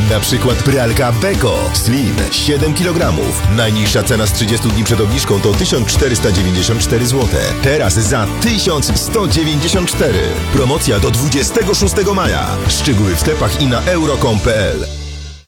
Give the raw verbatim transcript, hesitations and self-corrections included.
Na przykład pralka Beko Slim siedem kilogramów. Najniższa cena z trzydziestu dni przed obniżką to tysiąc czterysta dziewięćdziesiąt cztery złote. Teraz za tysiąc sto dziewięćdziesiąt cztery. Promocja do dwudziestego szóstego maja. Szczegóły w sklepach i na euro kropka com kropka p l.